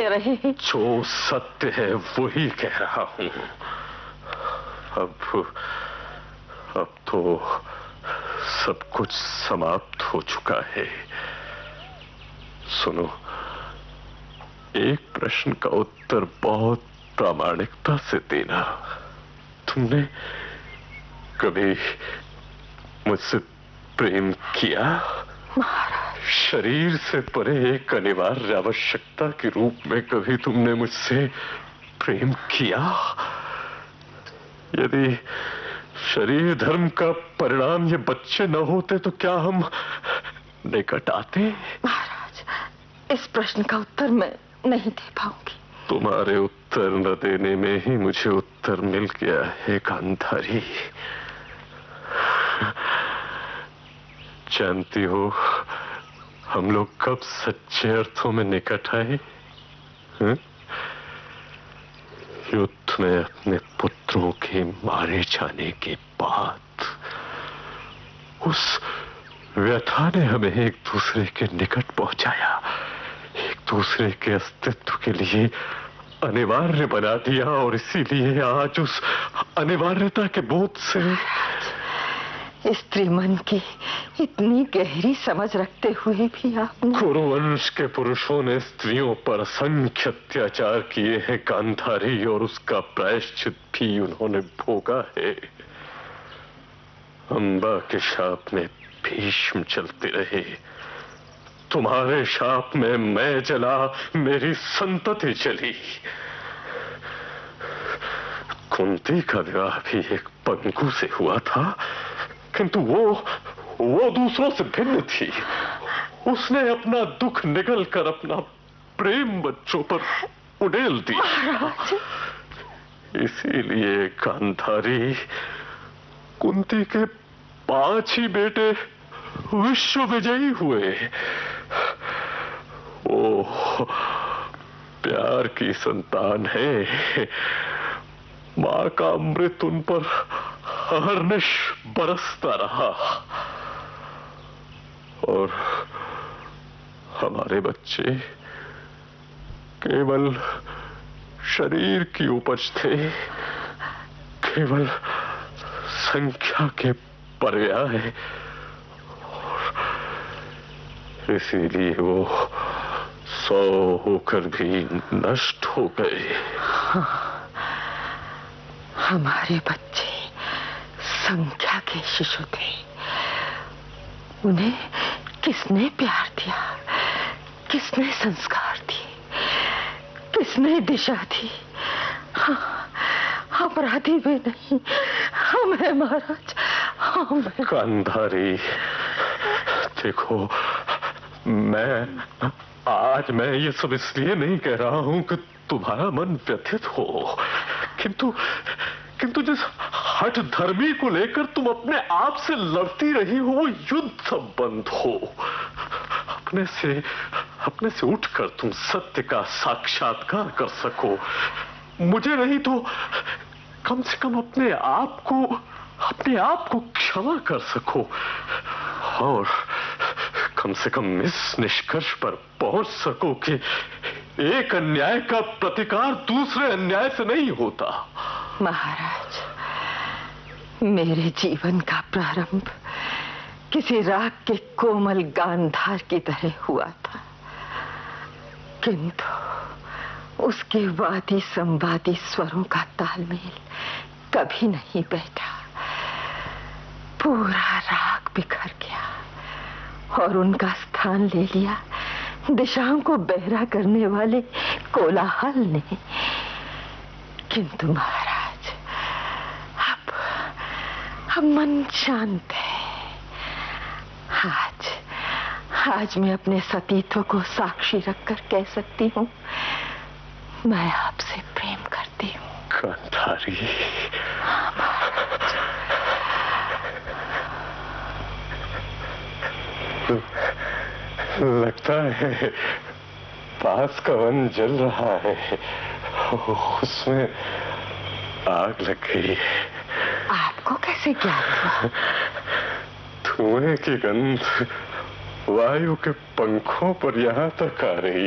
सत्य रहे। जो सत्य है वही कह रहा हूं। अब तो सब कुछ समाप्त हो चुका है। सुनो, एक प्रश्न का उत्तर बहुत प्रामाणिकता से देना। तुमने कभी मुझसे प्रेम किया? महाराज, शरीर से परे एक अनिवार्य आवश्यकता के रूप में कभी तुमने मुझसे प्रेम किया? यदि शरीर धर्म का परिणाम ये बच्चे न होते तो क्या हम निकट आते? महाराज, इस प्रश्न का उत्तर मैं नहीं दे पाऊंगी। तुम्हारे उत्तर न देने में ही मुझे उत्तर मिल गया है गांधारी। जानती हो हम लोग कब सच्चे अर्थों में निकट आए? युद्ध में अपने पुत्रों के मारे जाने के बाद उस व्यथा ने हमें एक दूसरे के निकट पहुंचाया, एक दूसरे के अस्तित्व के लिए अनिवार्य बना दिया। और इसीलिए आज उस अनिवार्यता के बोध से स्त्री मन की इतनी गहरी समझ रखते हुए भी आपने कुरुवंश के पुरुषों ने स्त्रियों पर असंख्य अत्याचार किए हैं गांधारी, और उसका प्रायश्चित भी उन्होंने भोगा है। अंबा के शाप में भीष्म चलते रहे, तुम्हारे शाप में मैं जला, मेरी संतति जली। कुंती का विवाह भी एक पंकु से हुआ था, किंतु वो दूसरों से भिन्न थी। उसने अपना दुख निगल कर अपना प्रेम बच्चों पर उड़ेल दिया। इसीलिए गांधारी, कुंती के 5 ही बेटे विश्व विजयी हुए। ओह, प्यार की संतान है, मां का अमृत उन पर अहर्निश बरसता रहा, और हमारे बच्चे केवल शरीर की उपज थे, केवल संख्या के पर्याय, और इसीलिए वो 100 होकर भी नष्ट हो गए। हमारे बच्चे संख्या के शिशु थे। उन्हें किसने प्यार दिया, किसने संस्कार दिए, किसने दिशा दी? अपराधी वे नहीं, हम हैं महाराज, हम हैं। गांधारी, देखो, आज मैं ये सब इसलिए नहीं कह रहा हूं कि तुम्हारा मन व्यथित हो, किंतु जिस हठ धर्मी को लेकर तुम अपने आप से लड़ती रही हो, वो युद्ध संबंध हो। अपने से उठकर तुम सत्य का साक्षात्कार कर सको। मुझे नहीं तो कम से कम अपने आप को क्षमा कर सको, और कम से कम इस निष्कर्ष पर पहुंच सको कि एक अन्याय का प्रतिकार दूसरे अन्याय से नहीं होता। महाराज, मेरे जीवन का प्रारंभ किसी राग के कोमल गांधार की तरह हुआ था, किंतु उसके वादी संवादी स्वरों का तालमेल कभी नहीं बैठा। पूरा राग बिखर गया और उनका स्थान ले लिया दिशाओं को बहरा करने वाले कोलाहल ने। किंतु महाराज, अब मन शांत है। आज मैं अपने सतीत्व को साक्षी रखकर कह सकती हूँ, मैं आपसे प्रेम करती हूँ। गांधारी, लगता है पास का वन जल रहा है, उसमें आग लग गई। आपको कैसे ज्ञात हुआ? धुएं की गंध वायु के पंखों पर यहां तक आ रही